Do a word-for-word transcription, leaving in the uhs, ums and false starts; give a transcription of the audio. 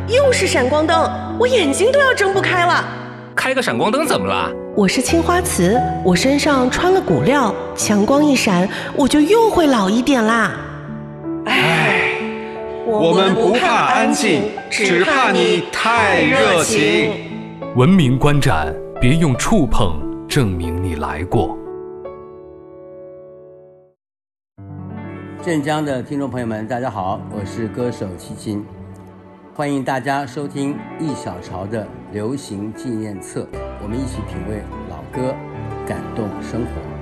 又是闪光灯，我眼睛都要睁不开了。 开个闪光灯怎么了？ 我是青花瓷，我身上穿了骨料，强光一闪，我就又会老一点啦。 唉，我们不怕安静，只怕你太热情。 文明观展，别用触碰证明你来过。 镇江的听众朋友们，大家好，我是歌手齐秦，欢迎大家收听易小潮的流行纪念册，我们一起品味老歌，感动生活。